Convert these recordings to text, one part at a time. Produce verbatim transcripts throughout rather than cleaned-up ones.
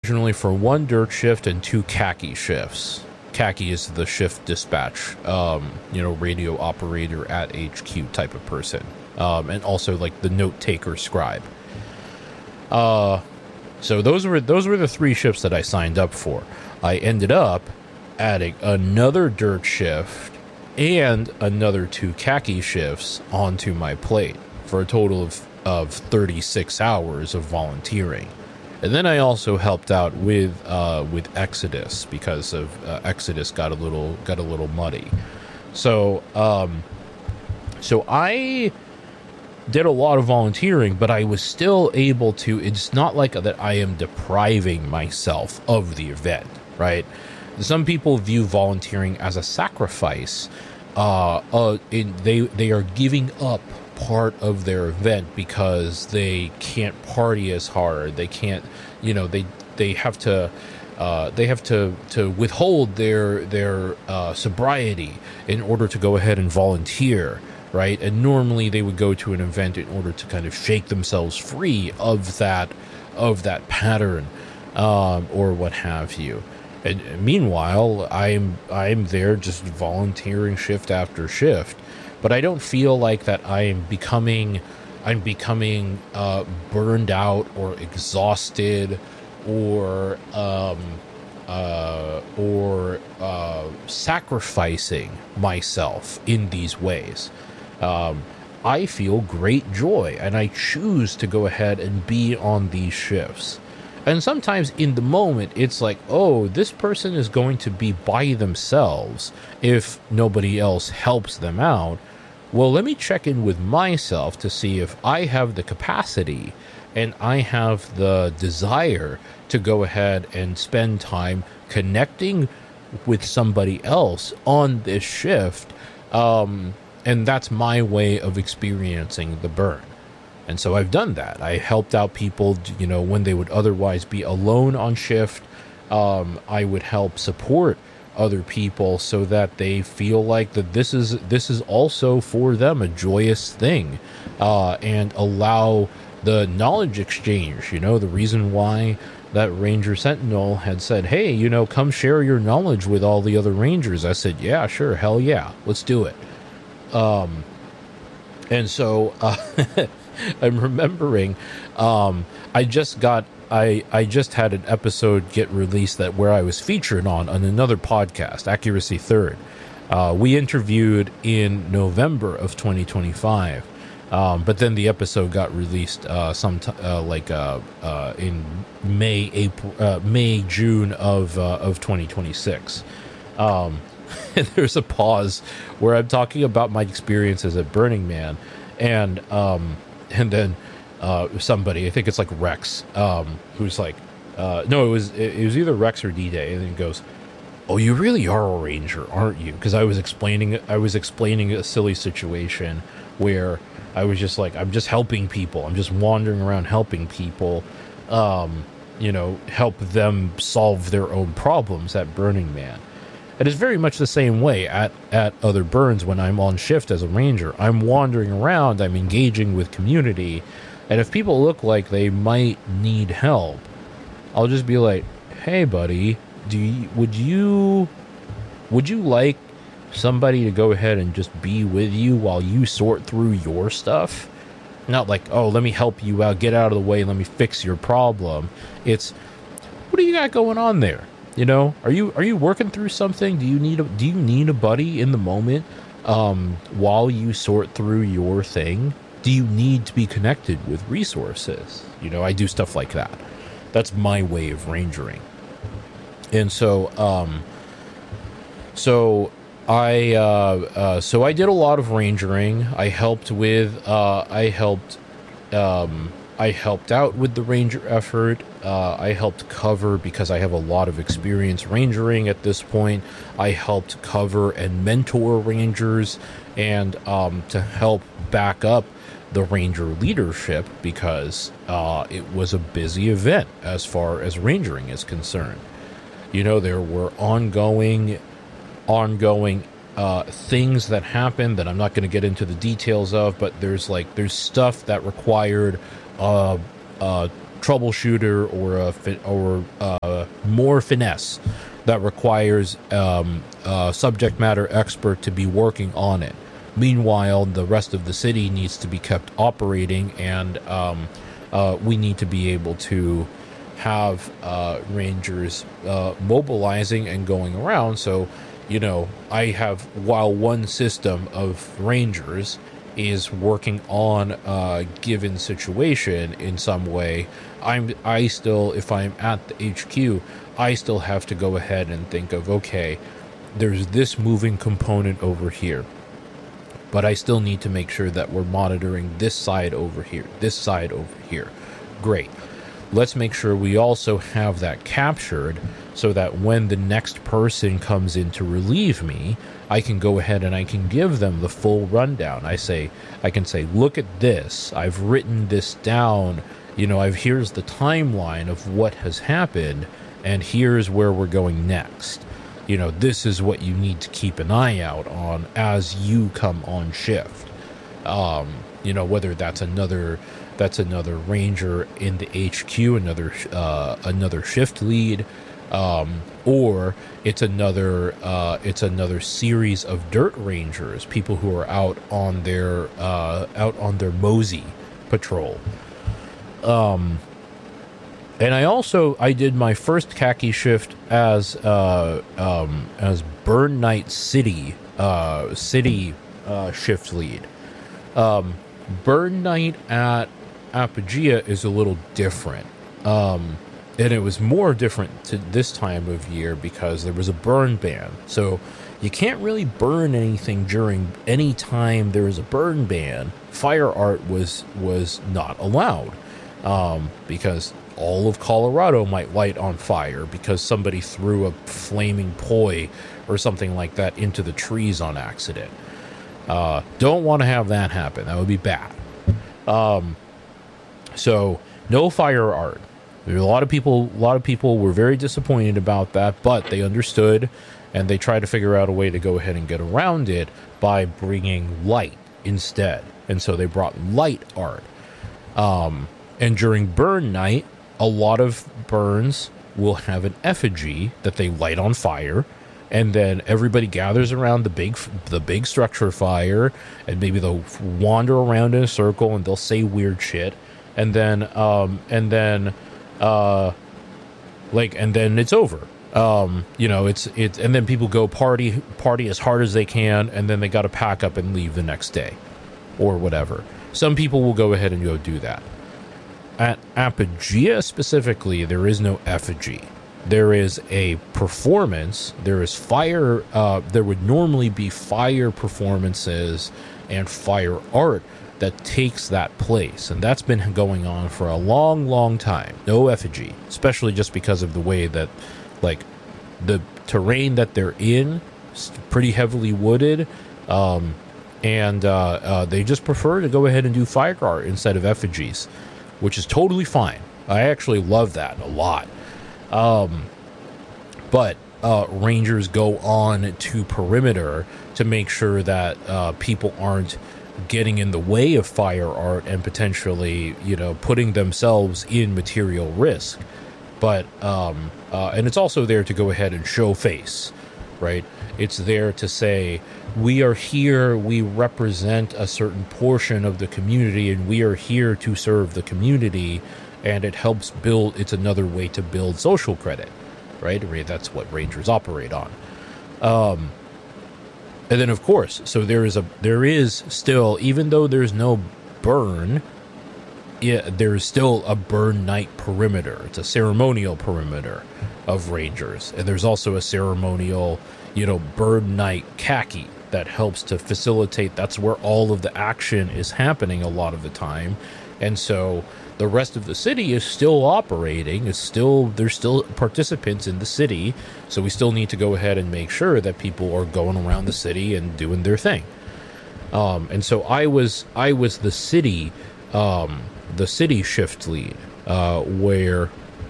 originally for one dirt shift and two khaki shifts. Khaki is the shift dispatch, um, you know, radio operator at H Q type of person. Um, and also like the note taker scribe. Uh, so those were those were the three shifts that I signed up for. I ended up adding another dirt shift and another two khaki shifts onto my plate for a total of, of thirty-six hours of volunteering. And then I also helped out with uh, with Exodus because of uh, Exodus got a little got a little muddy. So um, so I did a lot of volunteering, but I was still able to. It's not like that I am depriving myself of the event, right? Some people view volunteering as a sacrifice. Uh, uh, in, they they are giving up part of their event because they can't party as hard. They can't, you know, they they have to uh, they have to to withhold their their uh, sobriety in order to go ahead and volunteer, right? And normally they would go to an event in order to kind of shake themselves free of that of that pattern, um, or what have you. And meanwhile, I'm I'm there just volunteering shift after shift, but I don't feel like that I am becoming I'm becoming uh, burned out or exhausted or um, uh, or uh, sacrificing myself in these ways. Um, I feel great joy, and I choose to go ahead and be on these shifts. And sometimes in the moment, it's like, oh, this person is going to be by themselves if nobody else helps them out. Well, let me check in with myself to see if I have the capacity and I have the desire to go ahead and spend time connecting with somebody else on this shift. Um, and that's my way of experiencing the burn. And so I've done that. I helped out people, you know, when they would otherwise be alone on shift. Um, I would help support other people so that they feel like that this is this is also for them a joyous thing, uh, and allow the knowledge exchange. You know, the reason why that Ranger Sentinel had said, hey, you know, come share your knowledge with all the other Rangers. I said, yeah, sure, hell yeah, let's do it. Um, and so... Uh, I'm remembering, um, I just got, I, I just had an episode get released that where I was featured on, on another podcast, Accuracy Third. Uh, we interviewed in November of twenty twenty-five, um, but then the episode got released, uh, some, uh, like, uh, uh, in May, April, uh, May, June of, uh, of twenty twenty-six. Um, and there's a pause where I'm talking about my experiences at Burning Man, and, um, And then uh, somebody, I think it's like Rex, um, who's like, uh, no, it was it was either Rex or D-Day, and then he goes, "Oh, you really are a ranger, aren't you?" Because I was explaining, I was explaining a silly situation where I was just like, I'm just helping people, I'm just wandering around helping people, um, you know, help them solve their own problems at Burning Man. It is very much the same way at, at other burns when I'm on shift as a ranger. I'm wandering around, I'm engaging with community, and if people look like they might need help, I'll just be like, hey buddy, do you, would you would you like somebody to go ahead and just be with you while you sort through your stuff? Not like, oh, let me help you out, get out of the way, let me fix your problem. It's, what do you got going on there? You know, are you are you working through something? Do you need a do you need a buddy in the moment um, while you sort through your thing? Do you need to be connected with resources? You know, I do stuff like that. That's my way of rangering. And so, um, so I uh, uh, so I did a lot of rangering. I helped with uh, I helped um, I helped out with the ranger effort. Uh, I helped cover, because I have a lot of experience rangering at this point, I helped cover and mentor rangers, and um, to help back up the ranger leadership, because uh, it was a busy event as far as rangering is concerned. You know, there were ongoing, ongoing uh, things that happened that I'm not going to get into the details of, but there's like, there's stuff that required uh, uh, troubleshooter or a fi- or uh, more finesse that requires um, a subject matter expert to be working on it. Meanwhile, the rest of the city needs to be kept operating, and um, uh, we need to be able to have uh, rangers uh, mobilizing and going around. So, you know, I have, while one system of rangers is working on a given situation in some way, I'm I still, if I'm at the H Q, I still have to go ahead and think of, okay, there's this moving component over here, but I still need to make sure that we're monitoring this side over here, this side over here. Great. Let's make sure we also have that captured so that when the next person comes in to relieve me, I can go ahead and I can give them the full rundown. I say, I can say, look at this. I've written this down. You know, I've here's the timeline of what has happened, and here's where we're going next. You know, this is what you need to keep an eye out on as you come on shift. Um, you know, whether that's another that's another ranger in the H Q, another uh, another shift lead, um, or it's another uh, it's another series of dirt rangers, people who are out on their uh, out on their mosey patrol. Um, and I also I did my first khaki shift as uh, um, as Burn Knight City uh, City uh, shift lead. Um, Burn Knight at Apogea is a little different, um, and it was more different to this time of year because there was a burn ban. So you can't really burn anything during any time there is a burn ban. Fire art was was not allowed, um, because all of Colorado might light on fire because somebody threw a flaming poi or something like that into the trees on accident. Uh, don't want to have that happen. That would be bad. Um, so no fire art. There were a lot of people, a lot of people were very disappointed about that, but they understood and they tried to figure out a way to go ahead and get around it by bringing light instead. And so they brought light art. Um, and during burn night, a lot of burns will have an effigy that they light on fire. And then everybody gathers around the big, the big structure fire, and maybe they'll wander around in a circle and they'll say weird shit, and then, um, and then, uh, like, and then it's over. Um, you know, it's it's, and then people go party party as hard as they can, and then they got to pack up and leave the next day, or whatever. Some people will go ahead and go do that. At Apogea specifically, there is no effigy. There is a performance. There is fire. Uh, there would normally be fire performances and fire art that takes that place. And that's been going on for a long, long time. No effigy, especially just because of the way that, like, the terrain that they're in is pretty heavily wooded. Um, and uh, uh, they just prefer to go ahead and do fire art instead of effigies, which is totally fine. I actually love that a lot. Um, but, uh, rangers go on to perimeter to make sure that, uh, people aren't getting in the way of fire art and potentially, you know, putting themselves in material risk. But, um, uh, and it's also there to go ahead and show face, right? It's there to say, we are here, we represent a certain portion of the community, and we are here to serve the community. And it helps build, it's another way to build social credit, right? That's what rangers operate on. Um, and then, of course, so there is a, there is still, even though there's no burn, yeah, there is still a burn night perimeter. It's a ceremonial perimeter of rangers. And there's also a ceremonial, you know, burn night khaki that helps to facilitate. That's where all of the action is happening a lot of the time. And so the rest of the city is still operating, is still, there's still participants in the city, so we still need to go ahead and make sure that people are going around the city and doing their thing. Um, and so I was, I was the city, um, the city shift lead, uh, where,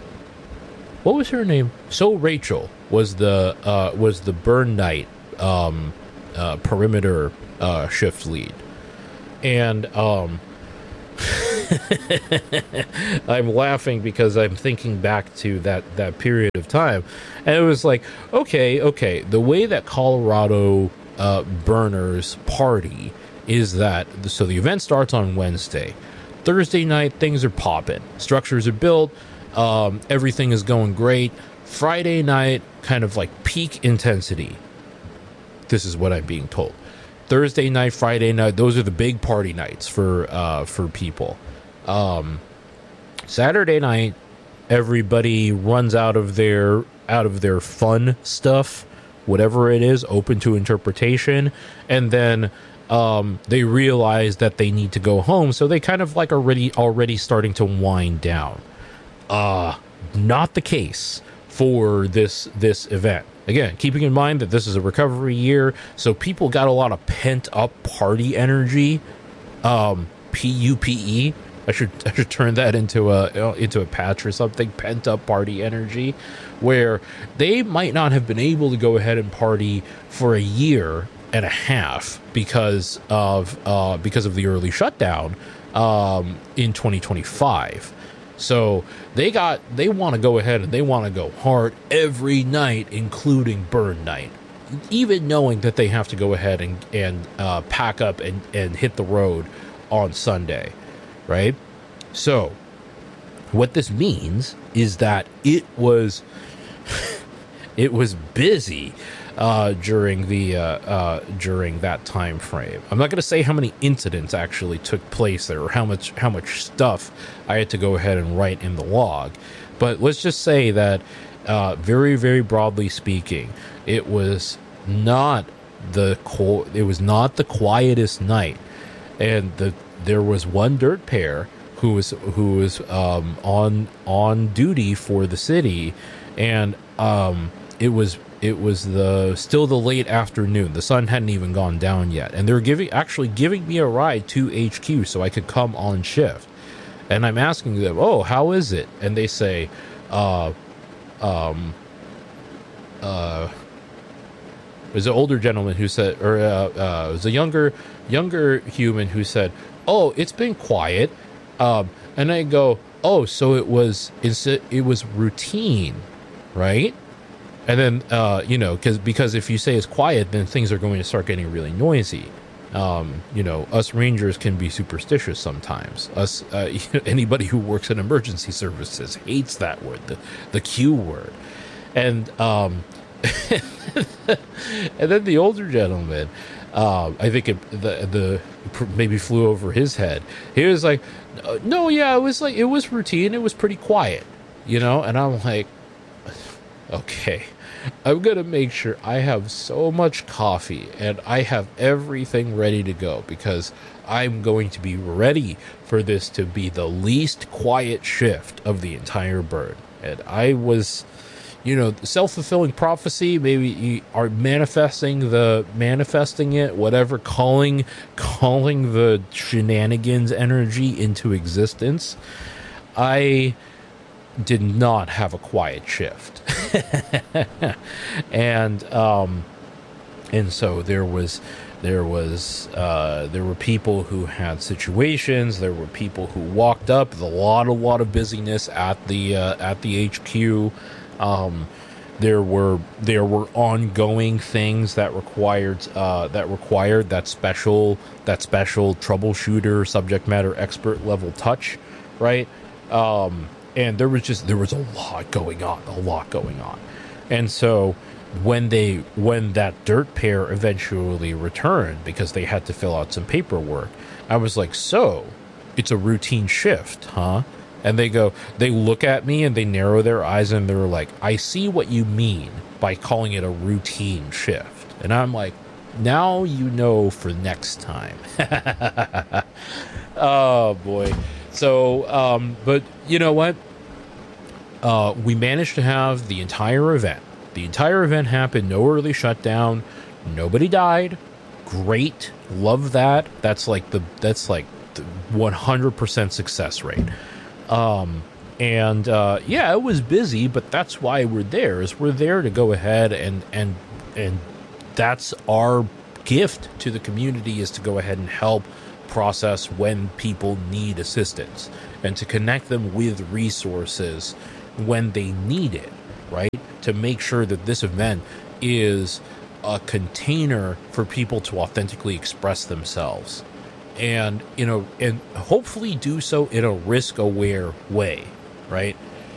what was her name? So Rachel was the, uh, was the burn night, um, uh, perimeter, uh, shift lead. And, um, I'm laughing because I'm thinking back to that, that period of time. And it was like, okay, okay, the way that Colorado uh, burners party is that, so the event starts on Wednesday. Thursday night, things are popping. Structures are built. Um, everything is going great. Friday night, kind of like peak intensity. This is what I'm being told. Thursday night, Friday night, those are the big party nights for uh, for people. Um, Saturday night, everybody runs out of their out of their fun stuff, whatever it is, open to interpretation, and then um, they realize that they need to go home, so they kind of like already already starting to wind down. Uh, not the case for this this event. Again, keeping in mind that this is a recovery year, so people got a lot of pent-up party energy. Um, P U P E. I should I should turn that into a into a patch or something. Pent-up party energy, where they might not have been able to go ahead and party for a year and a half because of uh, because of the early shutdown um, in twenty twenty-five. So they got they want to go ahead and they want to go hard every night, including burn night, even knowing that they have to go ahead and and uh, pack up and, and hit the road on Sunday, right? So what this means is that it was it was busy uh, during the uh, uh, during that time frame. I'm not going to say how many incidents actually took place there or how much how much stuff I had to go ahead and write in the log, but let's just say that uh, very very broadly speaking, it was not the co- it was not the quietest night, and the there was one dirt pair who was who was um, on on duty for the city, and um, it was. It was the still the late afternoon. The sun hadn't even gone down yet, and they were giving actually giving me a ride to H Q so I could come on shift. And I'm asking them, "Oh, how is it?" And they say, "Uh, um, uh." It was an older gentleman who said, or uh, uh, it was a younger younger human who said, "Oh, it's been quiet." Um, and I go, "Oh, so it was it was routine, right?" And then, uh, you know, because because if you say it's quiet, then things are going to start getting really noisy. Um, you know, us Rangers can be superstitious sometimes. Us, uh, anybody who works in emergency services hates that word, the the Q word. And um, and then the older gentleman, uh, I think it, the the maybe flew over his head. He was like, "No, yeah, it was like it was routine. It was pretty quiet, you know." And I'm like, okay, I'm going to make sure I have so much coffee and I have everything ready to go because I'm going to be ready for this to be the least quiet shift of the entire burn. And I was, you know, self-fulfilling prophecy, maybe you are manifesting the, manifesting it, whatever, calling, calling the shenanigans energy into existence. I did not have a quiet shift. and um and so there was there was uh there were people who had situations, there were people who walked up, a lot a lot of busyness at the uh, at the H Q. um there were there were ongoing things that required uh that required that special that special troubleshooter subject matter expert level touch, right? um And there was just, there was a lot going on, a lot going on. And so when they, when that dirt pair eventually returned, because they had to fill out some paperwork, I was like, so it's a routine shift, huh? And they go, they look at me and they narrow their eyes and they're like, I see what you mean by calling it a routine shift. And I'm like, now you know for next time. Oh boy. So, um, but you know what? Uh, we managed to have the entire event. The entire event happened. No early shutdown. Nobody died. Great. Love that. That's like the, that's like the one hundred percent success rate. Um, and, uh, yeah, it was busy, but that's why we're there, is we're there to go ahead and, and, and that's our gift to the community, is to go ahead and help process when people need assistance and to connect them with resources when they need it, right? To make sure that this event is a container for people to authentically express themselves and, you know, and hopefully do so in a risk-aware way, right?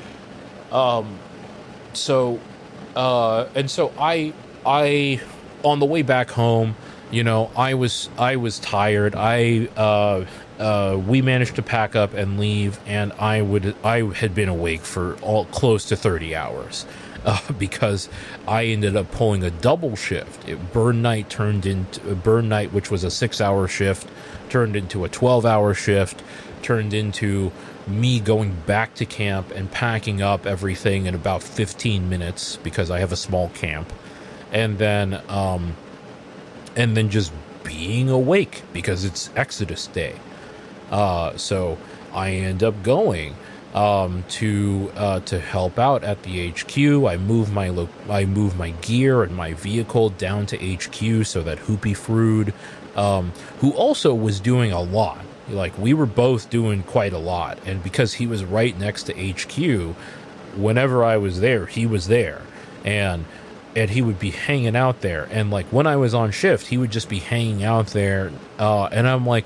Um, so, uh, and so I, I, on the way back home, you know, I was, I was tired. I, uh, uh, we managed to pack up and leave, and I would, I had been awake for all close to thirty hours. Uh, because I ended up pulling a double shift. It, burn night turned into uh, burn night, which was a six-hour shift, turned into a twelve-hour shift, turned into me going back to camp and packing up everything in about fifteen minutes because I have a small camp, and then um, and then just being awake because it's Exodus Day. Uh, so I end up going. Um, to uh, to help out at the H Q. I move my lo- I move my gear and my vehicle down to H Q so that Hoopy Frood, um, who also was doing a lot, like we were both doing quite a lot, and because he was right next to H Q, whenever I was there, he was there, and and he would be hanging out there, and like when I was on shift, he would just be hanging out there, uh, and I'm like,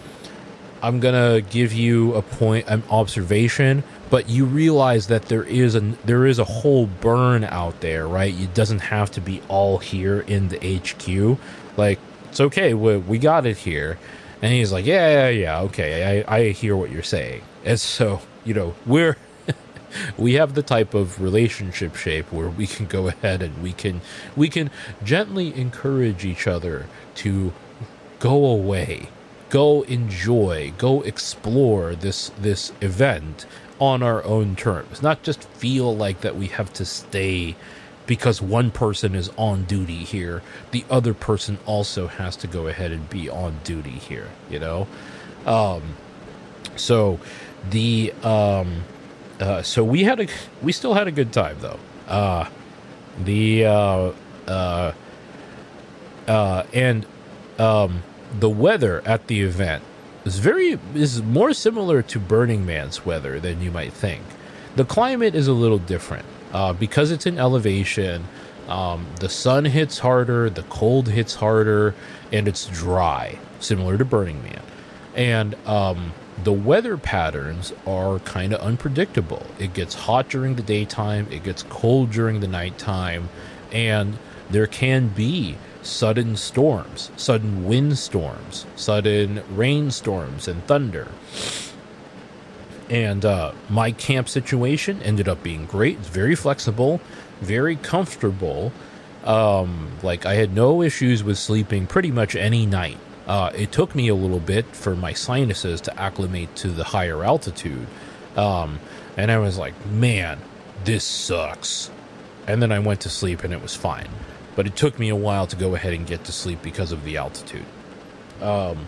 I'm gonna give you a point, an observation, but you realize that there is a there is a whole burn out there, right? It doesn't have to be all here in the H Q. Like, it's okay, we, we got it here. And he's like, yeah, yeah, yeah, okay, I, I hear what you're saying. And so, you know, we're we have the type of relationship shape where we can go ahead and we can we can gently encourage each other to go away. Go enjoy, go explore this this event on our own terms. Not just feel like that we have to stay because one person is on duty here. The other person also has to go ahead and be on duty here, you know? Um, so the um, uh, so we had a we still had a good time though. Uh, the uh, uh, uh, and um. The weather at the event is very is more similar to Burning Man's weather than you might think. The climate is a little different uh, because it's in elevation. Um, the sun hits harder, the cold hits harder, and it's dry, similar to Burning Man. And um, the weather patterns are kind of unpredictable. It gets hot during the daytime, it gets cold during the nighttime, and there can be sudden storms, sudden windstorms, sudden rainstorms, and thunder. And uh, my camp situation ended up being great. It's very flexible, very comfortable. Um, like, I had no issues with sleeping pretty much any night. Uh, it took me a little bit for my sinuses to acclimate to the higher altitude. Um, and I was like, man, this sucks. And then I went to sleep and it was fine. But it took me a while to go ahead and get to sleep because of the altitude. Um,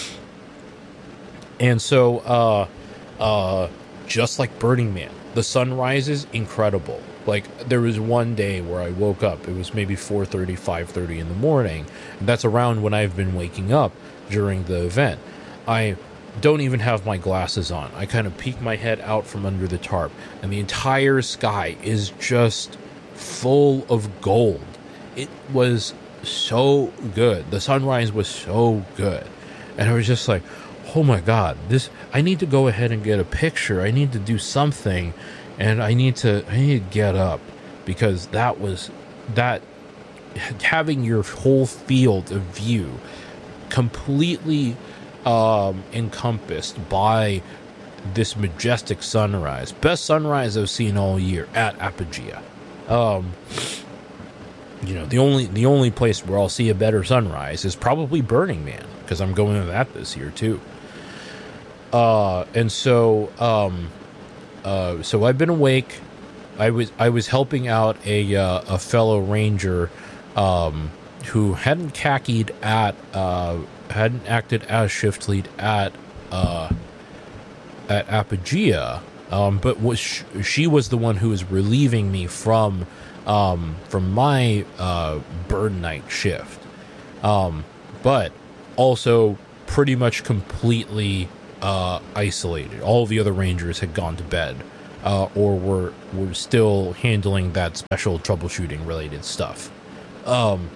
and so, uh, uh, just like Burning Man, the sunrise is incredible. Like, there was one day where I woke up. It was maybe four thirty, five thirty in the morning. And that's around when I've been waking up during the event. I don't even have my glasses on. I kind of peek my head out from under the tarp. And the entire sky is just full of gold. It was so good. The sunrise was so good. And I was just like, oh my God, this, I need to go ahead and get a picture. I need to do something. And I need to, I need to get up because that was, that, having your whole field of view completely um, encompassed by this majestic sunrise. Best sunrise I've seen all year at Apogea. Um... You know, the only the only place where I'll see a better sunrise is probably Burning Man, because I'm going to that this year too. Uh, and so, um, uh, so I've been awake. I was I was helping out a uh, a fellow ranger um, who hadn't khakied at uh, hadn't acted as shift lead at uh, at Apogea, um, but was sh- she was the one who was relieving me from. Um, from my uh, burn night shift, um, but also pretty much completely uh, isolated. All of the other Rangers had gone to bed, uh, or were were still handling that special troubleshooting related stuff. Um,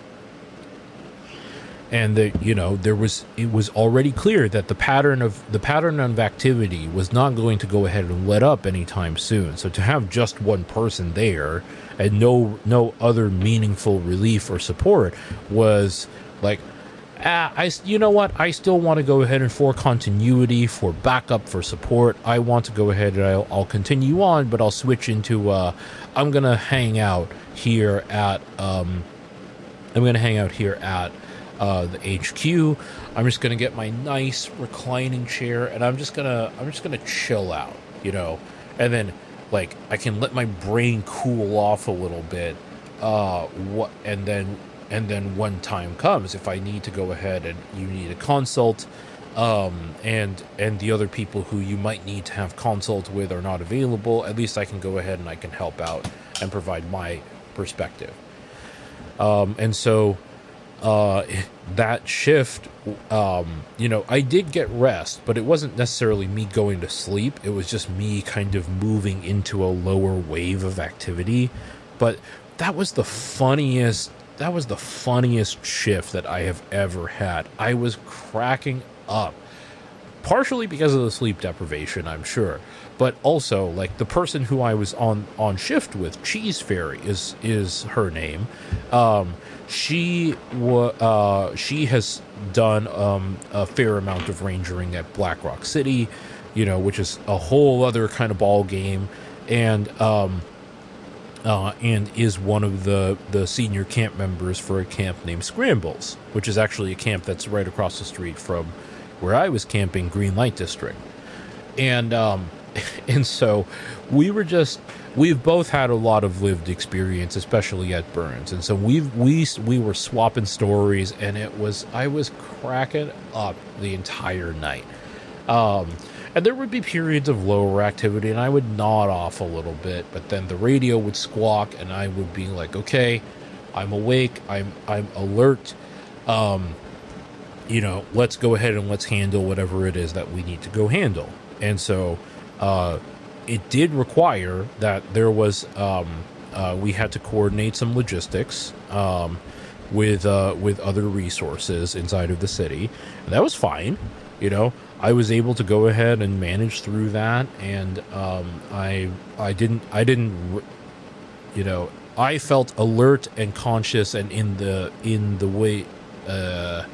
and the, you know, there was it was already clear that the pattern of the pattern of activity was not going to go ahead and let up anytime soon. So to have just one person there and no no other meaningful relief or support was like, ah, I you know what? I still want to go ahead and for continuity, for backup, for support, I want to go ahead and I'll, I'll continue on, but I'll switch into uh, I'm gonna hang out here at um, I'm gonna hang out here at uh, the H Q. I'm just gonna get my nice reclining chair, and I'm just gonna I'm just gonna chill out, you know, and then like I can let my brain cool off a little bit. Uh, what and then and then when time comes, if I need to go ahead and you need a consult, um, and and the other people who you might need to have consult with are not available, at least I can go ahead and I can help out and provide my perspective. Um, and so uh, that shift, um, you know, I did get rest, but it wasn't necessarily me going to sleep. It was just me kind of moving into a lower wave of activity. But that was the funniest, that was the funniest shift that I have ever had. I was cracking up. Partially because of the sleep deprivation, I'm sure, but also like the person who I was on on shift with, Cheese Fairy is is her name. Um, she wa- uh, she has done um, a fair amount of rangering at Black Rock City, you know, which is a whole other kind of ball game, and um, uh, and is one of the the senior camp members for a camp named Scrambles, which is actually a camp that's right across the street from where I was camping, Green Light District. And um, and so we were just, we've both had a lot of lived experience, especially at Burns. And so we've, we we were swapping stories, and it was, I was cracking up the entire night. Um, and there would be periods of lower activity, and I would nod off a little bit, but then the radio would squawk, and I would be like, okay, I'm awake, I'm I'm alert. Um, you know, let's go ahead and let's handle whatever it is that we need to go handle. And so uh, it did require that there was, um, uh, we had to coordinate some logistics um, with uh, with other resources inside of the city. And that was fine. You know, I was able to go ahead and manage through that. And um, I, I didn't, I didn't, you know, I felt alert and conscious and in the, in the way, uh,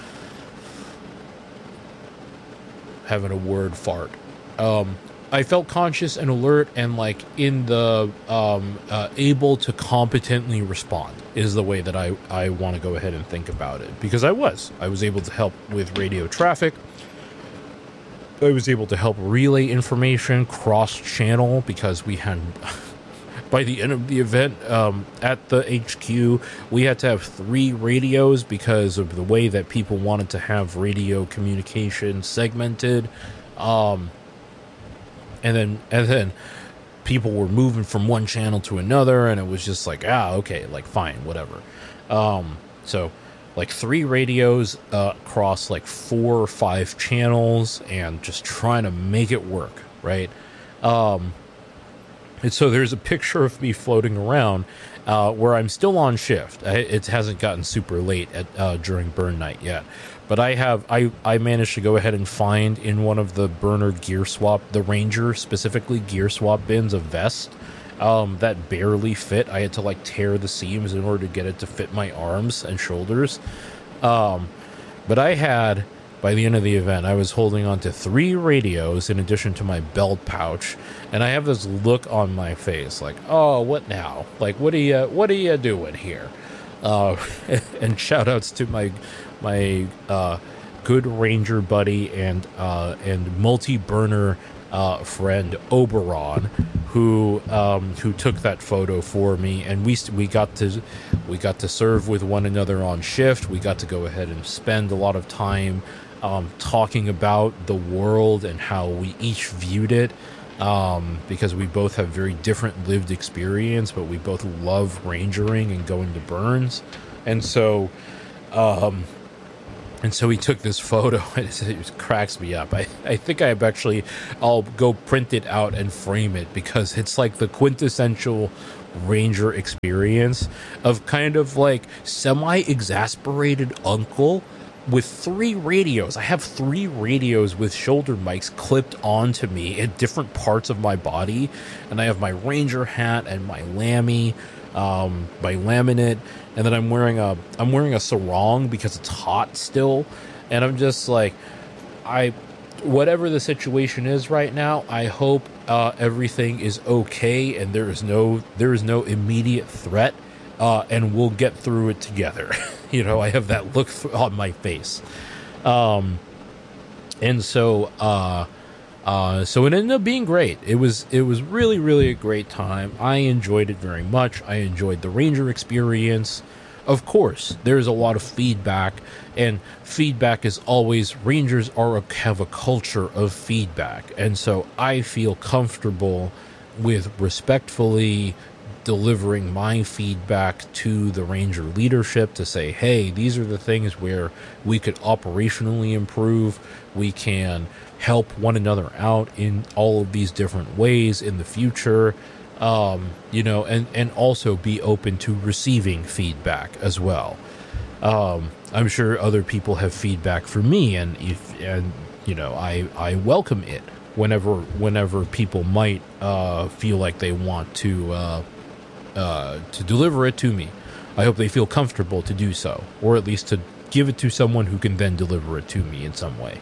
having a word fart. Um, I felt conscious and alert and like in the um, uh, able to competently respond is the way that I, I want to go ahead and think about it, because I was. I was able to help with radio traffic. I was able to help relay information cross-channel because we had, by the end of the event um, at the H Q, we had to have three radios because of the way that people wanted to have radio communication segmented. Um, and then, and then people were moving from one channel to another, and it was just like, ah, okay, like fine, whatever. Um, so like three radios uh, across like four or five channels and just trying to make it work. Right. Um, And so there's a picture of me floating around uh, where I'm still on shift. I, it hasn't gotten super late at, uh, during burn night yet. But I have I, I managed to go ahead and find in one of the burner gear swap, the Ranger specifically gear swap bins, a vest um, that barely fit. I had to like tear the seams in order to get it to fit my arms and shoulders. Um, but I had... By the end of the event, I was holding on to three radios in addition to my belt pouch, and I have this look on my face, like, "Oh, what now? Like, what are you, what are you doing here?" Uh, and shout outs to my my uh, good Ranger buddy and uh, and multi burner uh, friend Oberon, who um, who took that photo for me, and we we got to we got to serve with one another on shift. We got to go ahead and spend a lot of time Um, talking about the world and how we each viewed it, um, because we both have very different lived experience, but we both love rangering and going to burns. And so um, And so he took this photo, and it, it cracks me up. I, I think I've actually, I'll go print it out and frame it, because it's like the quintessential Ranger experience of kind of like semi-exasperated uncle with three radios. I have three radios with shoulder mics clipped onto me at different parts of my body, and I have my Ranger hat and my Lammy, um, my laminate, and then I'm wearing a I'm wearing a sarong because it's hot still, and I'm just like, I, whatever the situation is right now, I hope uh, everything is okay and there is no there is no immediate threat, uh, and we'll get through it together. You know, I have that look on my face, um, and so uh, uh, so it ended up being great. It was it was really really a great time. I enjoyed it very much. I enjoyed the Ranger experience. Of course, there's a lot of feedback, and feedback is always, Rangers are a, have a culture of feedback, and so I feel comfortable with respectfully delivering my feedback to the Ranger leadership to say, hey, these are the things where we could operationally improve. We can help one another out in all of these different ways in the future. Um, you know, and, and also be open to receiving feedback as well. Um, I'm sure other people have feedback for me, and if, and, you know, I, I welcome it whenever, whenever people might, uh, feel like they want to, uh, uh, to deliver it to me. I hope they feel comfortable to do so, or at least to give it to someone who can then deliver it to me in some way.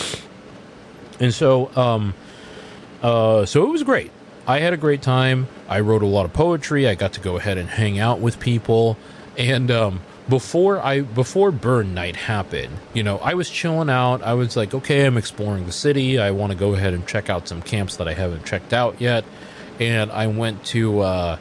And so, um, uh, so it was great. I had a great time. I wrote a lot of poetry. I got to go ahead and hang out with people. And um, before I before Burn Night happened, you know, I was chilling out. I was like, okay, I'm exploring the city. I want to go ahead and check out some camps that I haven't checked out yet. And I went to uh,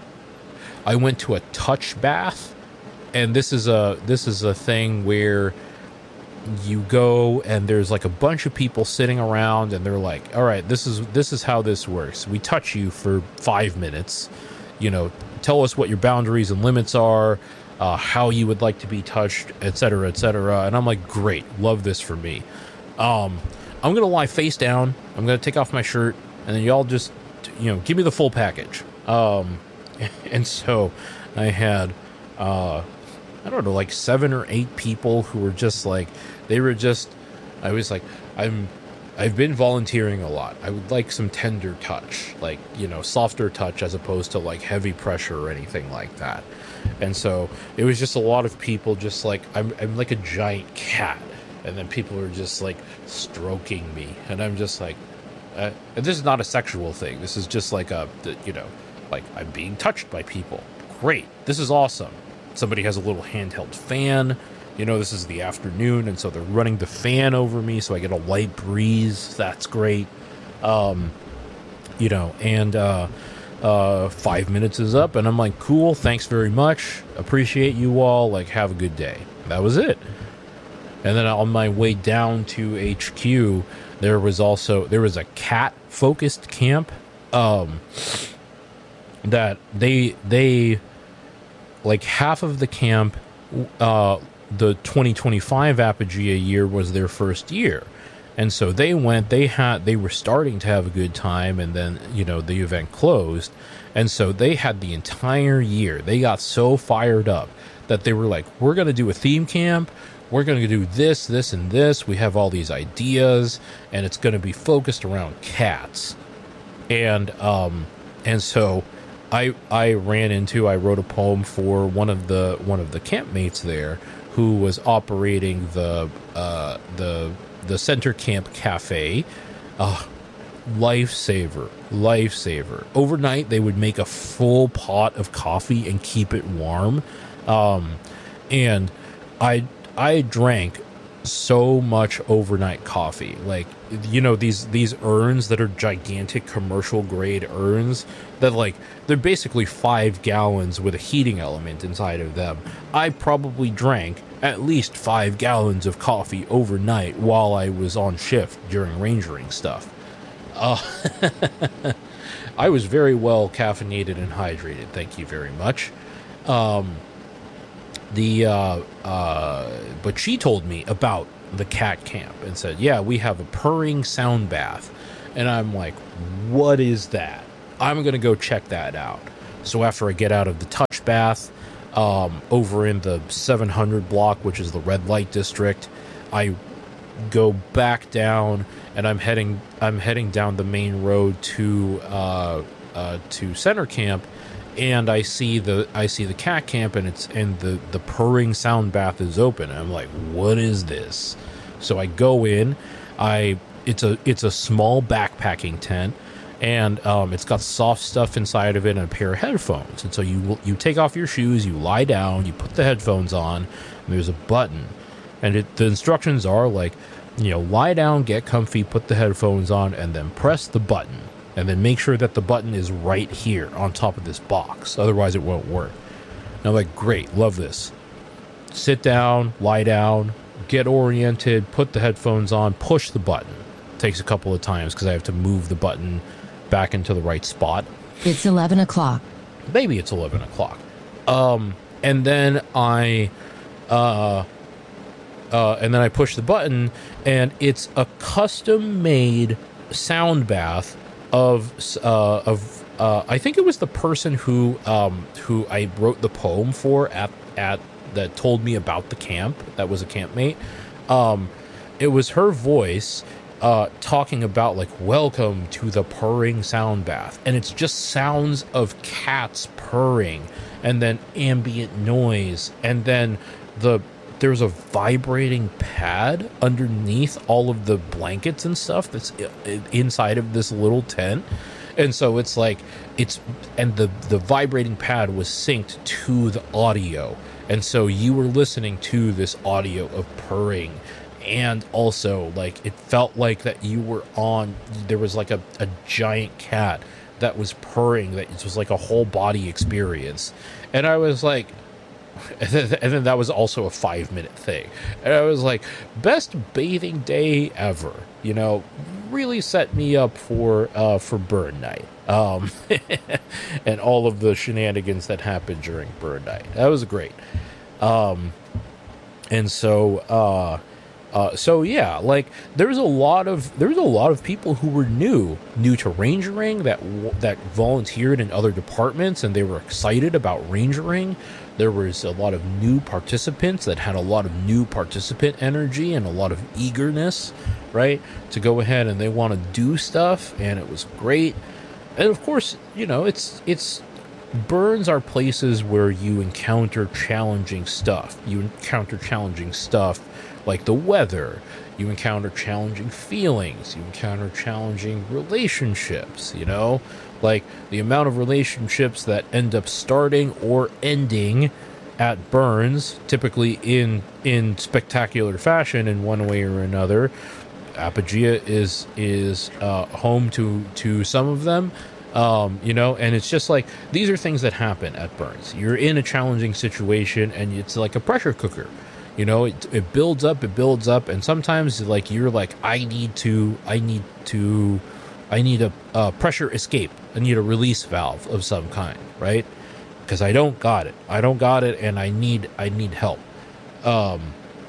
I went to a touch bath. And this is a this is a thing where you go and there's like a bunch of people sitting around, and they're like, all right, this is this is how this works. We touch you for five minutes, you know, tell us what your boundaries and limits are, uh, how you would like to be touched, etc, etc. And I'm like, great, love this for me. um I'm gonna lie face down, I'm gonna take off my shirt, and then y'all just, you know, give me the full package. Um and so I had uh I don't know, like seven or eight people who were just like, they were just, I was like, I'm, I've been volunteering a lot. I would like some tender touch, like, you know, softer touch as opposed to like heavy pressure or anything like that. And so it was just a lot of people just like, I'm, I'm like a giant cat. And then people are just like stroking me. And I'm just like, uh, and this is not a sexual thing. This is just like a, you know, like I'm being touched by people. Great. This is awesome. Somebody has a little handheld fan. You know, this is the afternoon, and so they're running the fan over me, so I get a light breeze. That's great. Um, you know, and uh, uh, five minutes is up, and I'm like, cool, thanks very much. Appreciate you all. Like, have a good day. That was it. And then on my way down to H Q, there was also, there was a cat-focused camp um, that they, they, like half of the camp, uh, the twenty twenty-five Apogea year was their first year. And so they went, they had, they were starting to have a good time, and then, you know, the event closed. And so they had the entire year. They got so fired up that they were like, we're going to do a theme camp. We're going to do this, this, and this. We have all these ideas, and it's going to be focused around cats. And, um, and so I I ran into, I wrote a poem for one of the one of the campmates there, who was operating the uh, the the Center Camp Cafe. Uh, lifesaver, lifesaver. Overnight, they would make a full pot of coffee and keep it warm, um, and I I drank so much overnight coffee. Like, you know, these these urns that are gigantic commercial grade urns that, like, they're basically five gallons with a heating element inside of them. I probably drank at least five gallons of coffee overnight while I was on shift during rangering stuff. Uh, I was very well caffeinated and hydrated, thank you very much. Um, the uh, uh, but she told me about the cat camp and said, yeah, we have a purring sound bath. And I'm like, what is that? I'm gonna go check that out. So after I get out of the touch bath, um, over in the seven hundred block, which is the red light district, I go back down, and I'm heading I'm heading down the main road to uh, uh, to Center Camp, and I see the I see the cat camp, and it's and the the purring sound bath is open. And I'm like, what is this? So I go in. I it's a it's a small backpacking tent. And um, it's got soft stuff inside of it and a pair of headphones. And so you you take off your shoes, you lie down, you put the headphones on, and there's a button. And it, the instructions are like, you know, lie down, get comfy, put the headphones on, and then press the button. And then make sure that the button is right here on top of this box. Otherwise, it won't work. And I'm like, great, love this. Sit down, lie down, get oriented, put the headphones on, push the button. Takes a couple of times because I have to move the button back into the right spot. It's eleven o'clock. Maybe it's eleven o'clock. Um, and then I, uh, uh, and then I push the button, and it's a custom-made sound bath of, uh, of, uh, I think it was the person who, um, who I wrote the poem for at, at, that told me about the camp. That was a campmate. Um, it was her voice Uh, talking about like, welcome to the purring sound bath, and it's just sounds of cats purring, and then ambient noise, and then the there's a vibrating pad underneath all of the blankets and stuff that's inside of this little tent. And so it's like it's and the the vibrating pad was synced to the audio, and so you were listening to this audio of purring. And also, like, it felt like that you were on, there was like a, a giant cat that was purring, that it was like a whole body experience. And I was like, and then, and then that was also a five minute thing. And I was like, best bathing day ever, you know, really set me up for, uh, for burn night. Um, and all of the shenanigans that happened during burn night. That was great. Um, and so, uh, Uh, so yeah, like there's a lot of there's a lot of people who were new new to rangering that that volunteered in other departments, and they were excited about rangering. There was a lot of new participants that had a lot of new participant energy and a lot of eagerness, right, to go ahead and they want to do stuff, and it was great. And of course, you know, it's it's burns are places where you encounter challenging stuff. You encounter challenging stuff like the weather. You encounter challenging feelings. You encounter challenging relationships, you know? Like the amount of relationships that end up starting or ending at burns, typically in in spectacular fashion in one way or another. Apogea is is uh, home to, to some of them. Um, you know, and it's just like, these are things that happen at burns. You're in a challenging situation, and it's like a pressure cooker. You know, it, it builds up, it builds up, and sometimes like you're like, I need to, I need to, I need a, a pressure escape. I need a release valve of some kind, right? Because I don't got it. I don't got it, and I need, I need help. Um,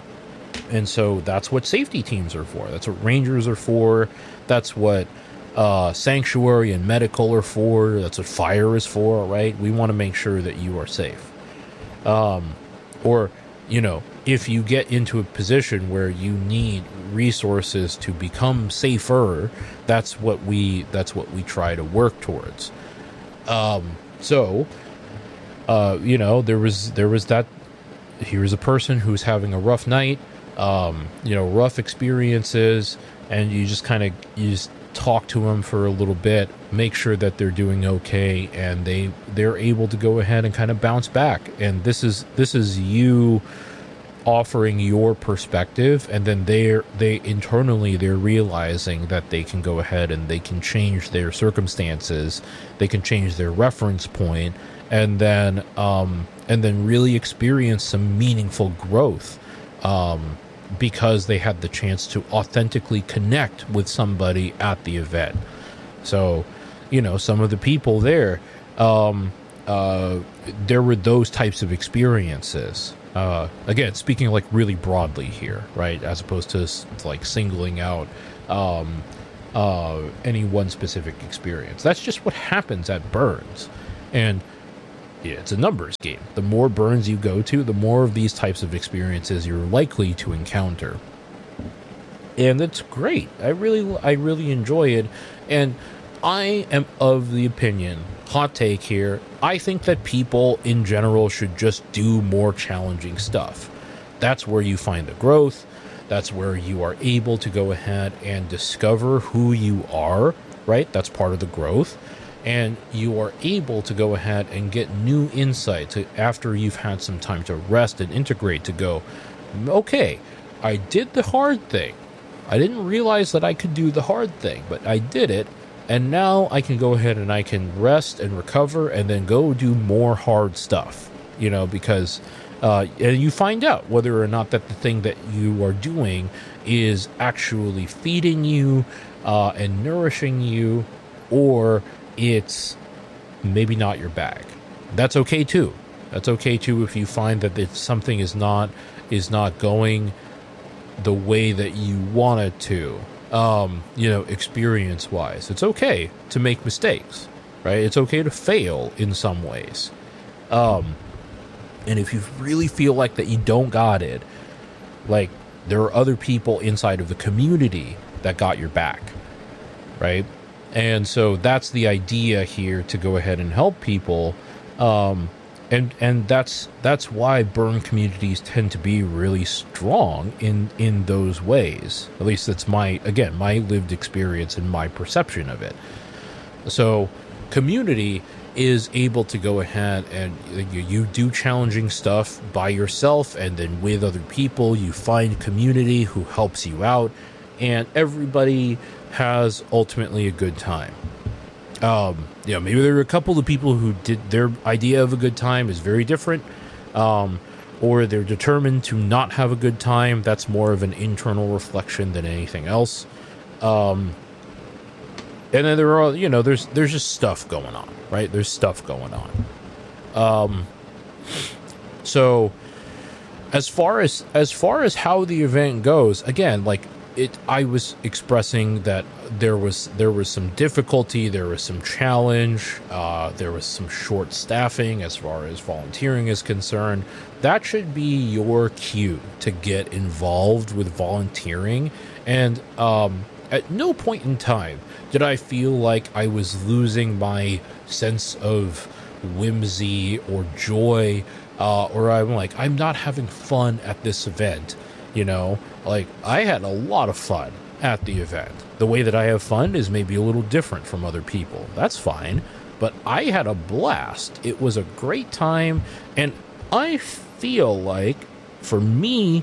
and so that's what safety teams are for. That's what rangers are for. That's what uh, sanctuary and medical are for. That's what fire is for, right? We want to make sure that you are safe. Um, or, you know, if you get into a position where you need resources to become safer, that's what we that's what we try to work towards. Um, so, uh, you know, there was there was that. Here's a person who's having a rough night, um, you know, rough experiences, and you just kind of you just talk to them for a little bit, make sure that they're doing okay, and they they're able to go ahead and kind of bounce back. And this is this is you offering your perspective, and then they're they internally they're realizing that they can go ahead and they can change their circumstances, they can change their reference point, and then um and then really experience some meaningful growth, um because they had the chance to authentically connect with somebody at the event. So, you know, some of the people there, um uh, there were those types of experiences. Uh, again, speaking like really broadly here, right, as opposed to like singling out um, uh, any one specific experience. That's just what happens at burns, and yeah, it's a numbers game. The more burns you go to, the more of these types of experiences you're likely to encounter, and it's great. I really, I really enjoy it, and I am of the opinion. Hot take here. I think that people in general should just do more challenging stuff. That's where you find the growth. That's where you are able to go ahead and discover who you are, right? That's part of the growth. And you are able to go ahead and get new insights after you've had some time to rest and integrate, to go, okay, I did the hard thing. I didn't realize that I could do the hard thing, but I did it. And now I can go ahead and I can rest and recover and then go do more hard stuff, you know, because uh, and you find out whether or not that the thing that you are doing is actually feeding you uh, and nourishing you, or it's maybe not your bag. That's okay too. That's okay too if you find that it's something is not is not going the way that you want it to. Um, you know, experience wise, it's okay to make mistakes, right? It's okay to fail in some ways. Um, and if you really feel like that you don't got it, like there are other people inside of the community that got your back, right? And so that's the idea here, to go ahead and help people. Um, And and that's that's why burn communities tend to be really strong in, in those ways. At least that's my, again, my lived experience and my perception of it. So community is able to go ahead and you, you do challenging stuff by yourself, and then with other people you find community who helps you out, and everybody has ultimately a good time. Um, you know, maybe there are a couple of people who did their idea of a good time is very different, um, or they're determined to not have a good time. That's more of an internal reflection than anything else. Um, and then there are, you know, there's there's just stuff going on, right? There's stuff going on. Um, so as far as as far as how the event goes, again, like it, I was expressing that there was there was some difficulty, there was some challenge, uh, there was some short staffing as far as volunteering is concerned. That should be your cue to get involved with volunteering. And um, at no point in time did I feel like I was losing my sense of whimsy or joy, uh, or I'm like, I'm not having fun at this event. You know, like I had a lot of fun at the event. The way that I have fun is maybe a little different from other people. That's fine. But I had a blast. It was a great time. And I feel like, for me,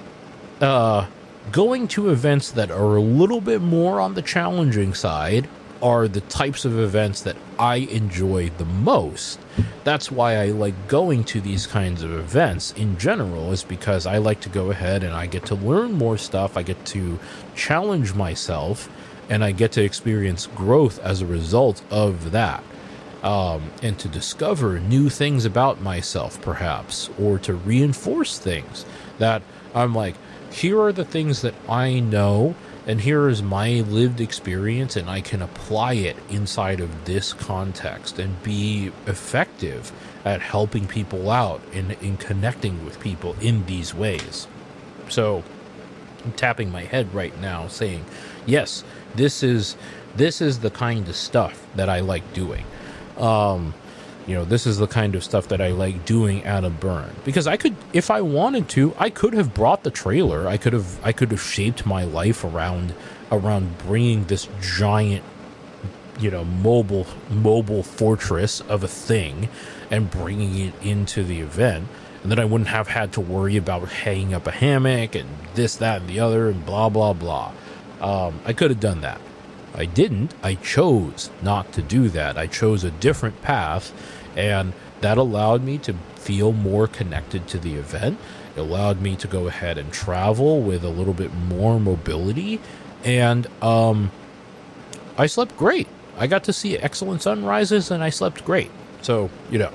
uh, going to events that are a little bit more on the challenging side are the types of events that I enjoy the most. That's why I like going to these kinds of events in general, is because I like to go ahead and I get to learn more stuff, I get to challenge myself, and I get to experience growth as a result of that. Um, and to discover new things about myself, perhaps, or to reinforce things that I'm like, here are the things that I know, and here is my lived experience, and I can apply it inside of this context and be effective at helping people out and in connecting with people in these ways. So I'm tapping my head right now saying, yes, this is this is the kind of stuff that I like doing. Um, you know, this is the kind of stuff that I like doing at a burn, because I could, if I wanted to, I could have brought the trailer. I could have, I could have shaped my life around, around bringing this giant, you know, mobile, mobile fortress of a thing and bringing it into the event. And then I wouldn't have had to worry about hanging up a hammock and this, that, and the other and blah, blah, blah. Um, I could have done that. I didn't. I chose not to do that. I chose a different path, and that allowed me to feel more connected to the event. It allowed me to go ahead and travel with a little bit more mobility, and um, I slept great. I got to see excellent sunrises, and I slept great. So, you know,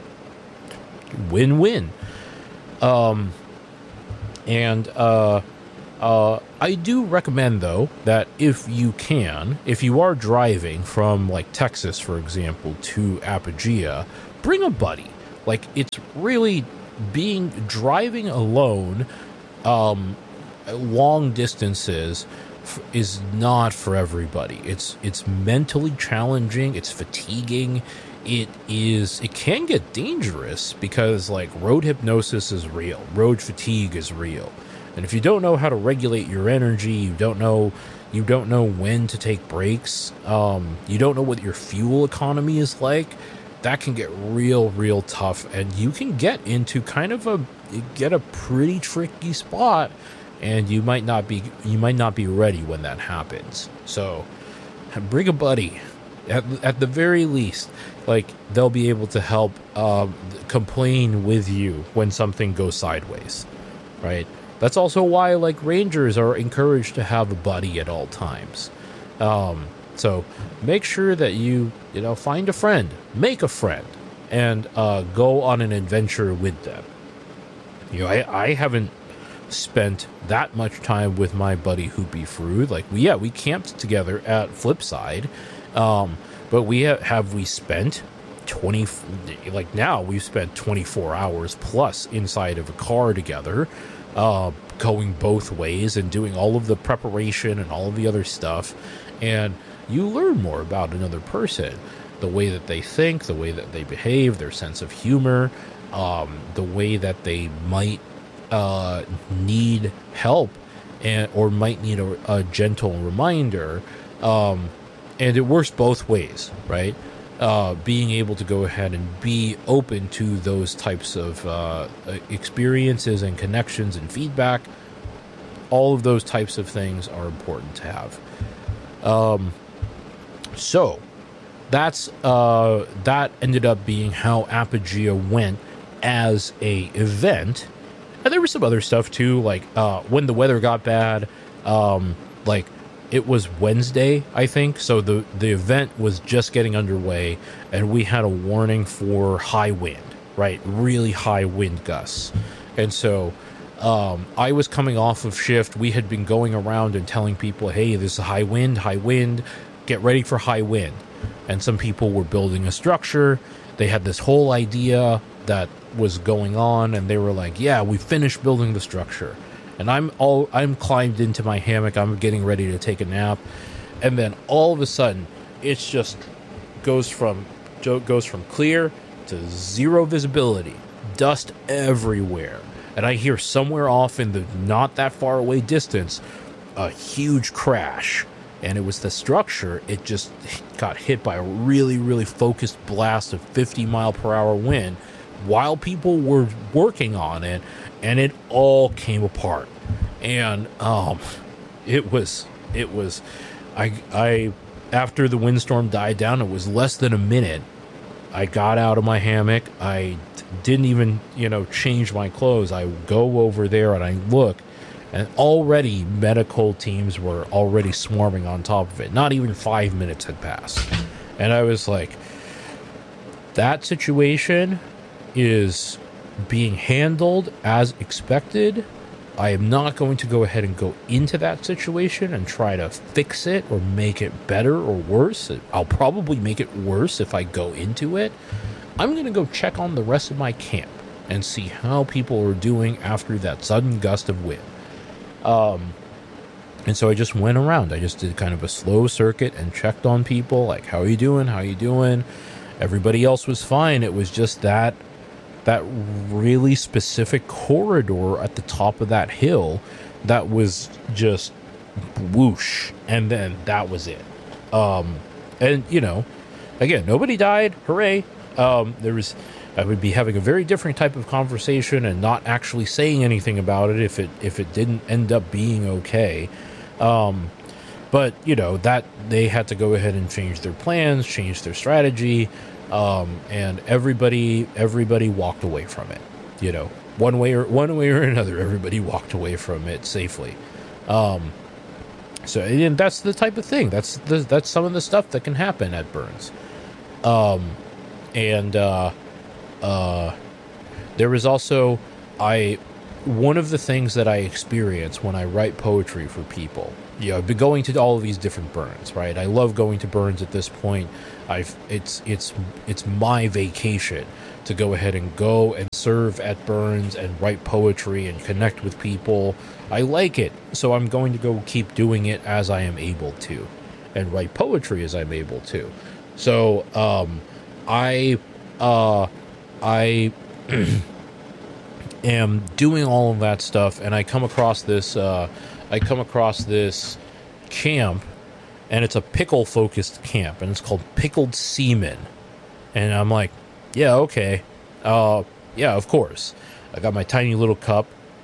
win-win. Um, and uh, uh, I do recommend, though, that if you can, if you are driving from, like, Texas, for example, to Apogea, bring a buddy. Like, it's really being driving alone um, long distances f- is not for everybody. It's it's mentally challenging. It's fatiguing. It is. It can get dangerous because, like, road hypnosis is real. Road fatigue is real. And if you don't know how to regulate your energy, you don't know you don't know when to take breaks. Um, you don't know what your fuel economy is like. That can get real, real tough, and you can get into kind of a get a pretty tricky spot, and you might not be you might not be ready when that happens. So, bring a buddy. At at the very least, like, they'll be able to help um, complain with you when something goes sideways, right? That's also why, like, Rangers are encouraged to have a buddy at all times. Um, so make sure that you, you know, find a friend, make a friend, and uh, go on an adventure with them. You know, I, I haven't spent that much time with my buddy Hoopy Frood. Like, we, yeah, we camped together at Flipside, um, but we have, have we spent twenty, like now we've spent twenty-four hours plus inside of a car together, uh, going both ways and doing all of the preparation and all of the other stuff. And you learn more about another person, the way that they think, the way that they behave, their sense of humor, um, the way that they might uh, need help and or might need a, a gentle reminder. Um, and it works both ways, right? Uh, being able to go ahead and be open to those types of uh, experiences and connections and feedback, all of those types of things are important to have. Um, so that's uh, that ended up being how Apogea went as a event. And there was some other stuff too, like uh, when the weather got bad, um, like it was Wednesday, I think. So the, the event was just getting underway, and we had a warning for high wind, right? Really high wind gusts. And so um, I was coming off of shift. We had been going around and telling people, hey, this is high wind, high wind, get ready for high wind. And some people were building a structure. They had this whole idea that was going on, and they were like, yeah, we finished building the structure. And I'm all I'm climbed into my hammock. I'm getting ready to take a nap, and then all of a sudden, it's just goes from goes from clear to zero visibility, dust everywhere, and I hear somewhere off in the not that far away distance a huge crash, and it was the structure. It just got hit by a really, really focused blast of fifty mile per hour wind while people were working on it. And it all came apart, and um, it was it was, I I after the windstorm died down, it was less than a minute. I got out of my hammock. I didn't even you know change my clothes. I go over there and I look, and already medical teams were already swarming on top of it. Not even five minutes had passed, and I was like, that situation is being handled as expected. I am not going to go ahead and go into that situation and try to fix it or make it better or worse. I'll probably make it worse if I go into it. I'm going to go check on the rest of my camp and see how people are doing after that sudden gust of wind. Um, and so I just went around. I just did kind of a slow circuit and checked on people, like, how are you doing? How are you doing? Everybody else was fine. It was just that that really specific corridor at the top of that hill that was just whoosh, and then that was it. Um, and, you know, again, nobody died. Hooray. Um, there was, I would be having a very different type of conversation and not actually saying anything about it if it, if it didn't end up being okay. Um, but, you know, that they had to go ahead and change their plans, change their strategy. Um, and everybody, everybody walked away from it, you know, one way or one way or another, everybody walked away from it safely. Um, so, and that's the type of thing. That's the, that's some of the stuff that can happen at Burns. Um, and uh, uh, there was also I one of the things that I experience when I write poetry for people. You know, I've been going to all of these different burns, right? I love going to burns at this point. I've it's it's it's my vacation to go ahead and go and serve at burns and write poetry and connect with people. I like it, so I'm going to go keep doing it as I am able to, and write poetry as I'm able to. So um, I uh, I am doing all of that stuff, and I come across this uh, I come across this camp, and it's a pickle focused camp, and it's called Pickled Seaman. And I'm like, yeah, okay, uh, yeah, of course. I got my tiny little cup,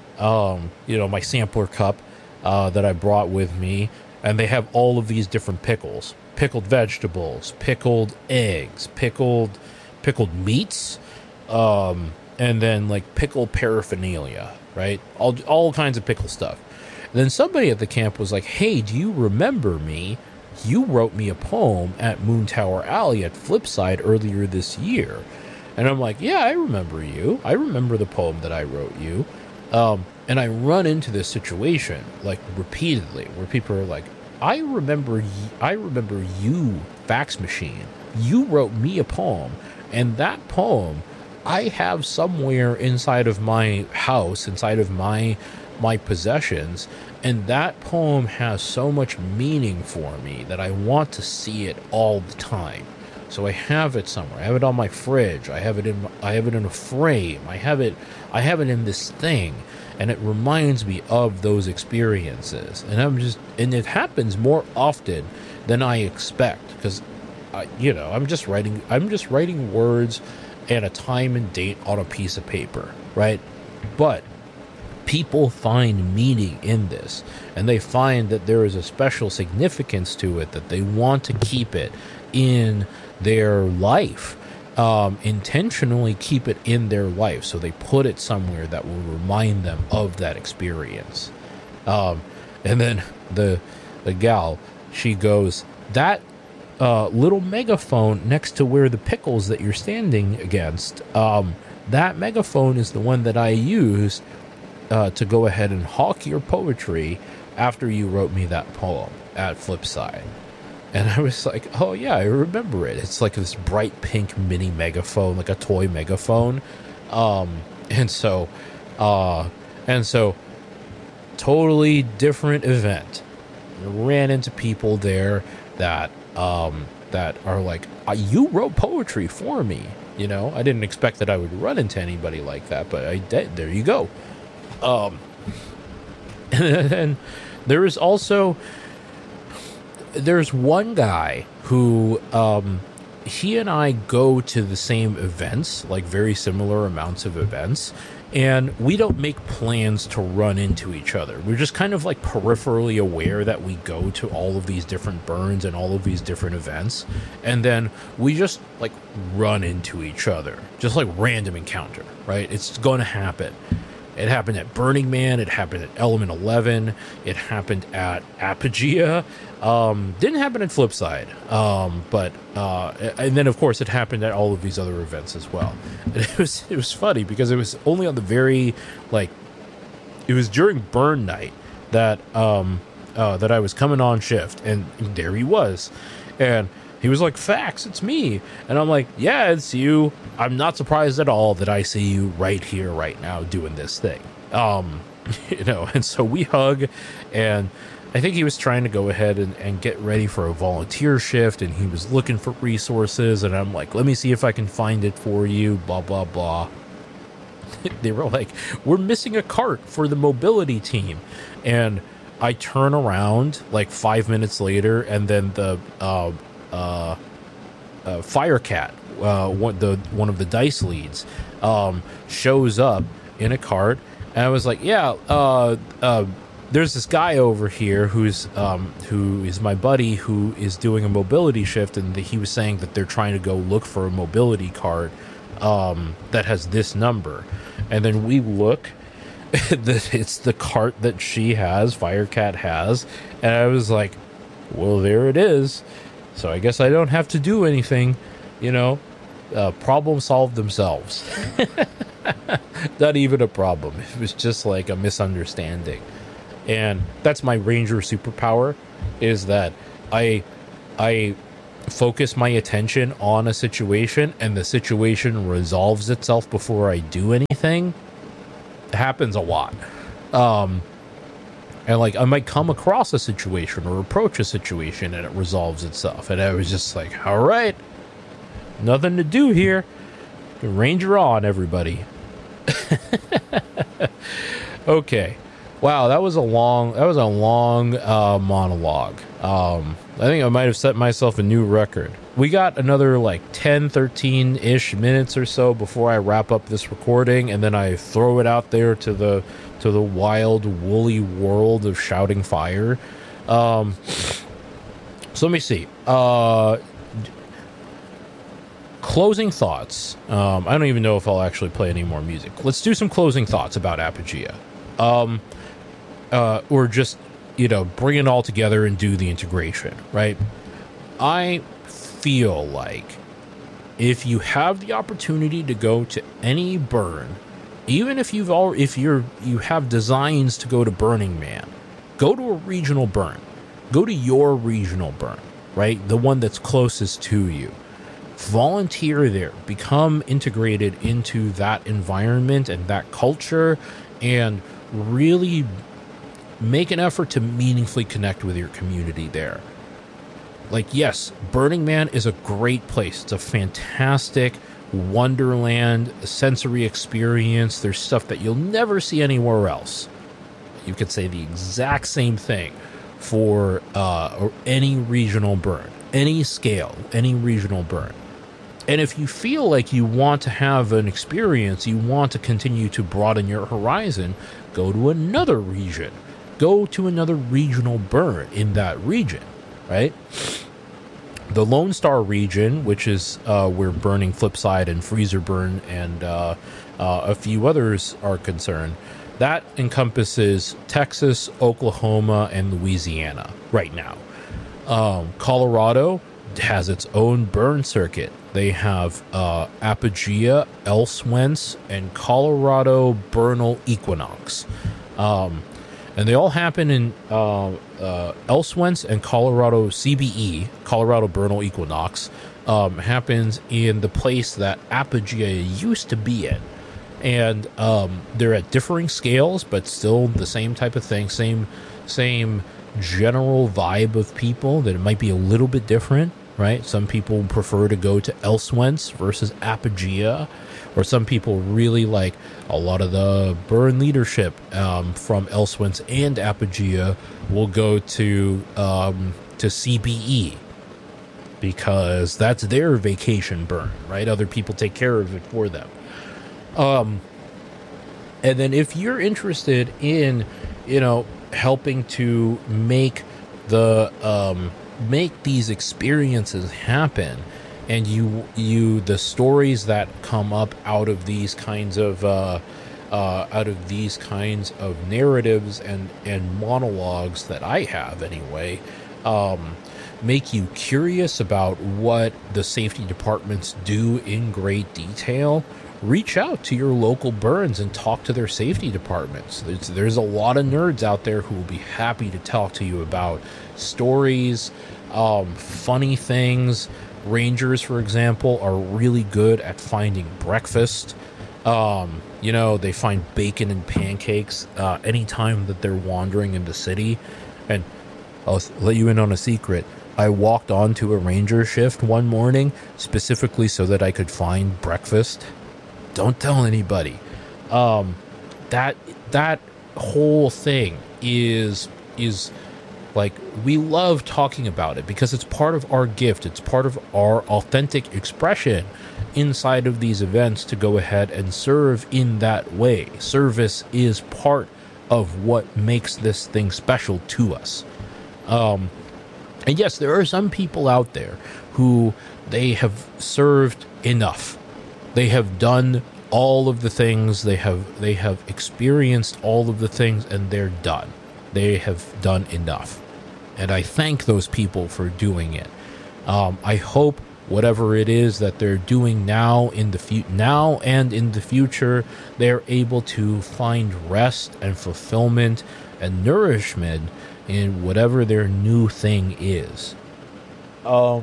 um, you know, my sampler cup uh, that I brought with me, and they have all of these different pickles: pickled vegetables, pickled eggs, pickled pickled meats, um, and then like pickle paraphernalia, right? All all kinds of pickle stuff. And then somebody at the camp was like, "Hey, do you remember me? You wrote me a poem at Moon Tower Alley at Flipside earlier this year." And I'm like, yeah, I remember you. I remember the poem that I wrote you. Um, and I run into this situation like repeatedly where people are like, I remember, y- I remember you, fax machine. You wrote me a poem, and that poem I have somewhere inside of my house, inside of my my possessions, and that poem has so much meaning for me that I want to see it all the time. So I have it somewhere. I have it on my fridge. I have it in I have it in a frame. I have it I have it in this thing, and it reminds me of those experiences. And I'm just and it happens more often than I expect, because I you know, I'm just writing I'm just writing words and a time and date on a piece of paper, right? But people find meaning in this, and they find that there is a special significance to it, that they want to keep it in their life, um, intentionally keep it in their life. So they put it somewhere that will remind them of that experience. Um, and then the the gal, she goes, that uh, little megaphone next to where the pickles that you're standing against, um, that megaphone is the one that I used uh, to go ahead and hawk your poetry after you wrote me that poem at Flipside. And I was like, oh yeah, I remember it. It's like this bright pink mini megaphone, like a toy megaphone. Um, and so, uh, and so, totally different event. I ran into people there that, um, that are like, you wrote poetry for me. You know, I didn't expect that I would run into anybody like that, but I did. There you go. Um, and then there is also, there's one guy who, um, he and I go to the same events, like very similar amounts of events, and we don't make plans to run into each other. We're just kind of like peripherally aware that we go to all of these different burns and all of these different events, and then we just like run into each other, just like random encounter, right? It's going to happen. It happened at Burning Man. It happened at Element eleven. It happened at Apogea. Um, didn't happen at Flipside. Um, but uh, and then of course it happened at all of these other events as well. And it was it was funny because it was only on the very like it was during Burn Night that um uh, that I was coming on shift, and there he was, and he was like, "Fax, it's me." And I'm like, "Yeah, it's you. I'm not surprised at all that I see you right here, right now, doing this thing." Um, you know, and so we hug, and I think he was trying to go ahead and, and get ready for a volunteer shift, and he was looking for resources, and I'm like, "Let me see if I can find it for you, blah, blah, blah." They were like, "We're missing a cart for the mobility team." And I turn around like five minutes later, and then the... Uh, Uh, uh, Firecat, uh, one the one of the dice leads, um, shows up in a cart, and I was like, "Yeah, uh, uh, there's this guy over here who's um, who is my buddy who is doing a mobility shift, and the, he was saying that they're trying to go look for a mobility cart um, that has this number." And then we look, that it's the cart that she has, Firecat has, and I was like, "Well, there it is. So I guess I don't have to do anything, you know." uh, problem solved themselves. Not even a problem. It was just like a misunderstanding. And that's my ranger superpower, is that I I focus my attention on a situation and the situation resolves itself before I do anything. It happens a lot. Um, and like I might come across a situation or approach a situation and it resolves itself. And I was just like, all right, nothing to do here. Ranger on, everybody. Okay. Wow, that was a long that was a long uh, monologue. Um, I think I might have set myself a new record. We got another like ten, thirteen-ish minutes or so before I wrap up this recording, and then I throw it out there to the to the wild, woolly world of Shouting Fire. Um, so let me see. Uh, closing thoughts. Um, I don't even know if I'll actually play any more music. Let's do some closing thoughts about Apogea. Um, uh, or just, you know, bring it all together and do the integration, right? I feel like if you have the opportunity to go to any burn, even if you've all, if you're, you have designs to go to Burning Man, go to a regional burn, go to your regional burn, right? The one that's closest to you. Volunteer there, become integrated into that environment and that culture, and really make an effort to meaningfully connect with your community there. Like, yes, Burning Man is a great place. It's a fantastic wonderland, sensory experience. There's stuff that you'll never see anywhere else. You could say the exact same thing for uh, or any regional burn, any scale, any regional burn. And if you feel like you want to have an experience, you want to continue to broaden your horizon, go to another region. Go to another regional burn in that region, right? The Lone Star region, which is uh, where Burning Flipside and Freezer Burn and uh, uh, a few others are concerned, that encompasses Texas, Oklahoma, and Louisiana right now. Um, Colorado has its own burn circuit. They have uh, Apogea, Elswentz, and Colorado Bernal Equinox. Um, and they all happen in uh, uh, Elswentz and Colorado C B E, Colorado Bernal Equinox, um, happens in the place that Apogea used to be in. And um, they're at differing scales, but still the same type of thing, same same general vibe of people, that it might be a little bit different, right? Some people prefer to go to Elswentz versus Apogea, or some people really like a lot of the burn leadership um, from Elswentz and Apogea will go to um, to C B E because that's their vacation burn, right? Other people take care of it for them. Um, and then if you're interested in, you know, helping to make the um, make these experiences happen, and you you the stories that come up out of these kinds of uh, uh, out of these kinds of narratives and and monologues that I have anyway, um, make you curious about what the safety departments do in great detail, reach out to your local burns and talk to their safety departments. There's, there's a lot of nerds out there who will be happy to talk to you about stories, um, funny things. Rangers, for example, are really good at finding breakfast. Um, you know, they find bacon and pancakes uh, anytime that they're wandering in the city. And I'll let you in on a secret. I walked onto a ranger shift one morning specifically so that I could find breakfast. Don't tell anybody. Um, that that whole thing is is like, we love talking about it because it's part of our gift. It's part of our authentic expression inside of these events to go ahead and serve in that way. Service is part of what makes this thing special to us. Um, and yes, there are some people out there who they have served enough. They have done all of the things, they have they have experienced all of the things, and they're done. They have done enough. And I thank those people for doing it. Um, I hope whatever it is that they're doing now in the fu- now and in the future, they're able to find rest and fulfillment and nourishment in whatever their new thing is. Um,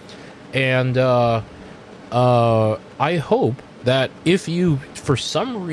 and uh, uh, I hope that if you, for some reason,